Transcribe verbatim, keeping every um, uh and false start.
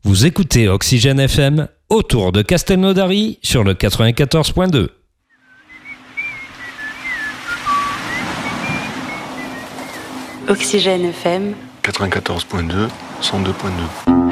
Vous écoutez Oxygène F M autour de Castelnaudary sur le quatre-vingt-quatorze point deux. Oxygène F M quatre-vingt-quatorze point deux, cent deux point deux.